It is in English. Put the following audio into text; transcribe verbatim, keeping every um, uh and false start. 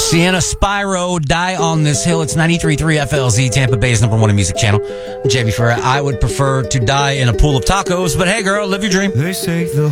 Sienna Spyro, Die on This Hill. It's ninety-three point three F L Z, Tampa Bay's number one music channel. J B Ferrer, I would prefer to die in a pool of tacos, but hey, girl, live your dream. They say the